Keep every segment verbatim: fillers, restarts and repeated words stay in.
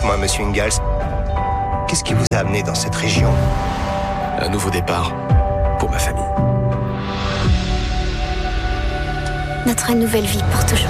Dites-moi, monsieur Ingalls, qu'est-ce qui vous a amené dans cette région? Un nouveau départ pour ma famille. Notre nouvelle vie pour toujours.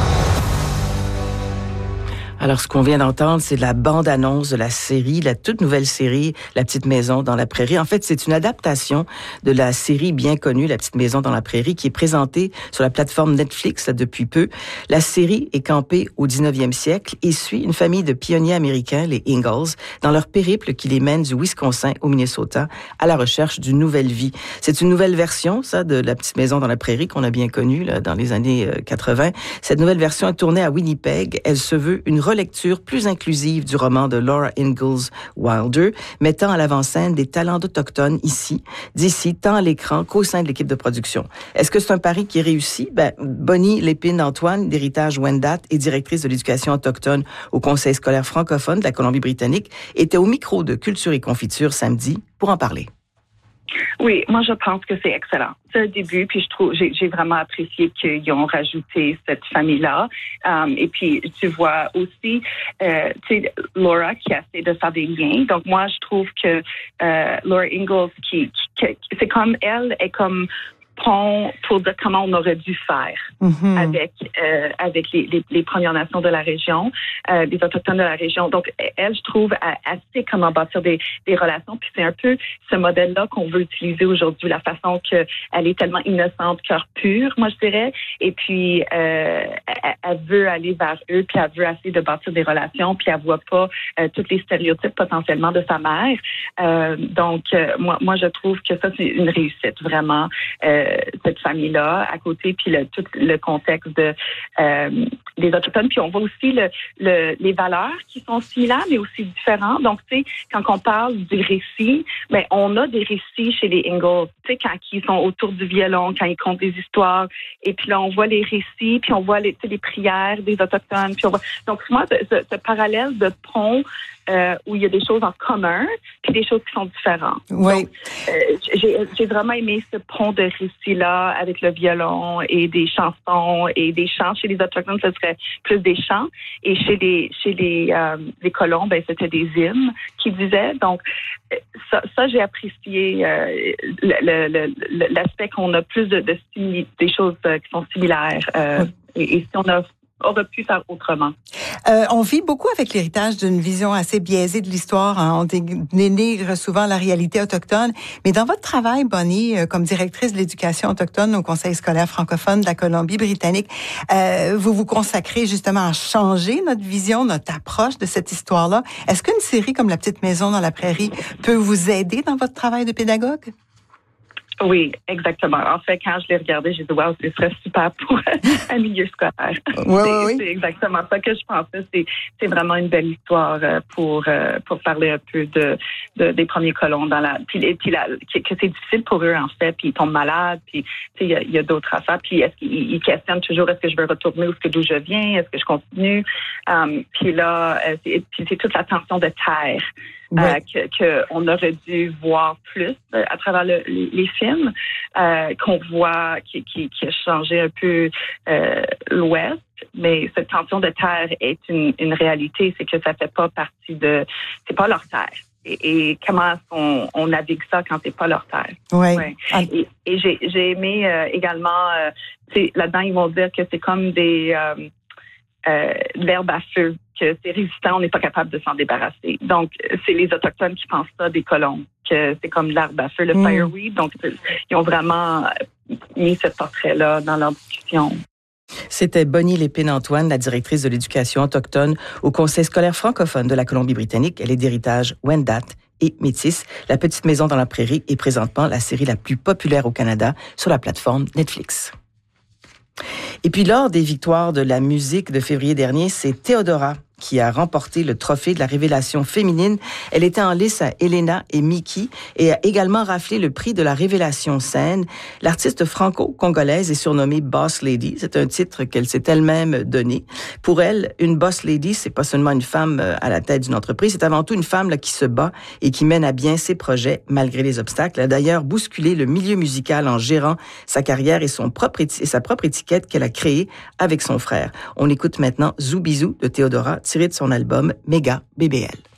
Alors, ce qu'on vient d'entendre, c'est la bande-annonce de la série, la toute nouvelle série La Petite Maison dans la Prairie. En fait, c'est une adaptation de la série bien connue La Petite Maison dans la Prairie qui est présentée sur la plateforme Netflix là, depuis peu. La série est campée au dix-neuvième siècle et suit une famille de pionniers américains, les Ingalls, dans leur périple qui les mène du Wisconsin au Minnesota à la recherche d'une nouvelle vie. C'est une nouvelle version, ça, de La Petite Maison dans la Prairie qu'on a bien connue là, dans les années quatre-vingt. Cette nouvelle version est tournée à Winnipeg. Elle se veut une relecture plus inclusive du roman de Laura Ingalls Wilder, mettant à l'avant-scène des talents d'Autochtones ici, d'ici, tant à l'écran qu'au sein de l'équipe de production. Est-ce que c'est un pari qui est réussi? Ben, Bonnie Lépine-Antoine, d'Héritage Wendat et directrice de l'éducation autochtone au Conseil scolaire francophone de la Colombie-Britannique, était au micro de Culture et Confiture samedi pour en parler. Oui, moi je pense que c'est excellent. C'est un début, puis je trouve j'ai, j'ai vraiment apprécié qu'ils ont rajouté cette famille-là. Um, et puis tu vois aussi, euh, tu sais, Laura qui essaie de faire des liens. Donc moi je trouve que euh, Laura Ingalls qui, qui, qui c'est comme elle est comme pont pour dire comment on aurait dû faire mm-hmm. avec euh, avec les, les, les Premières Nations de la région, euh, les Autochtones de la région. Donc, elle, je trouve, assez comment bâtir des, des relations. Puis c'est un peu ce modèle-là qu'on veut utiliser aujourd'hui, la façon qu'elle est tellement innocente, cœur pur, moi je dirais. Et puis, euh, elle, elle veut aller vers eux, puis elle veut essayer de bâtir des relations, puis elle voit pas euh, tous les stéréotypes potentiellement de sa mère. Euh, donc, euh, moi, moi, je trouve que ça, c'est une réussite, vraiment. Euh, cette famille-là à côté, puis le, tout le contexte de, euh, des Autochtones. Puis on voit aussi le, le, les valeurs qui sont similaires, mais aussi différentes. Donc, tu sais, quand on parle du récit, ben on a des récits chez les Ingalls, tu sais, quand ils sont autour du violon, quand ils comptent des histoires, et puis là, on voit les récits, puis on voit les, les prières des Autochtones. Puis on voit... Donc, moi, ce, ce, ce parallèle de pont Euh, où il y a des choses en commun, puis des choses qui sont différentes. Oui. Donc, euh, j'ai, j'ai vraiment aimé ce pont de récit-là avec le violon et des chansons et des chants. Chez les Autochtones, ce serait plus des chants. Et chez les chez les, euh, les colons, ben, c'était des hymnes qu'ils disaient. Donc, ça, ça j'ai apprécié euh, le, le, le, l'aspect qu'on a plus de, de simili- des choses euh, qui sont similaires. Euh, oui. et, et si on a aurait pu faire autrement. Euh, on vit beaucoup avec l'héritage d'une vision assez biaisée de l'histoire. Hein. On dénigre souvent la réalité autochtone. Mais dans votre travail, Bonnie, euh, comme directrice de l'éducation autochtone au Conseil scolaire francophone de la Colombie-Britannique, euh, vous vous consacrez justement à changer notre vision, notre approche de cette histoire-là. Est-ce qu'une série comme La Petite Maison dans la Prairie peut vous aider dans votre travail de pédagogue? Oui, exactement. En fait, quand je l'ai regardé, j'ai dit, wow, ce serait super pour un milieu scolaire. Oui, c'est, oui, oui. c'est exactement ça que je pensais. C'est, c'est vraiment une belle histoire pour, pour parler un peu de, de des premiers colons dans la, puis, puis la, que c'est difficile pour eux, en fait, puis ils tombent malades, puis, tu sais, il y a, il y a d'autres affaires, puis est-ce qu'ils ils questionnent toujours, est-ce que je veux retourner où est-ce que d'où je viens, est-ce que je continue? Um, puis là, c'est, puis c'est toute la tension de terre. Oui. Euh, que, que on aurait dû voir plus euh, à travers le, les, les films, euh, qu'on voit qui, qui, qui a changé un peu euh, l'Ouest, mais cette tension de terre est une, une réalité, c'est que ça fait pas partie de, c'est pas leur terre. Et, et comment on, on navigue ça quand c'est pas leur terre. Oui. Ouais. Et, et j'ai, j'ai aimé euh, également, euh, là-dedans ils vont dire que c'est comme des euh, euh, de l'herbe à feu, que c'est résistant, on n'est pas capable de s'en débarrasser. Donc, c'est les Autochtones qui pensent ça des colons, que c'est comme l'herbe à feu, le mmh. fireweed. Donc, ils ont vraiment mis ce portrait-là dans leur discussion. C'était Bonnie Lépine-Antoine, la directrice de l'éducation autochtone au Conseil scolaire francophone de la Colombie-Britannique. Elle est d'héritage Wendat et métisse. La Petite Maison dans la Prairie est présentement la série la plus populaire au Canada sur la plateforme Netflix. Et puis, lors des victoires de la musique de février dernier, c'est Théodora qui a remporté le trophée de la révélation féminine. Elle était en lice à Elena et Mickey et a également raflé le prix de la révélation scène. L'artiste franco-congolaise est surnommée Boss Lady. C'est un titre qu'elle s'est elle-même donné. Pour elle, une Boss Lady, c'est pas seulement une femme à la tête d'une entreprise, c'est avant tout une femme là, qui se bat et qui mène à bien ses projets malgré les obstacles. Elle a d'ailleurs bousculé le milieu musical en gérant sa carrière et, son propre éti- et sa propre étiquette qu'elle a créée avec son frère. On écoute maintenant Zoubizou de Théodora, tiré de son album Méga B B L.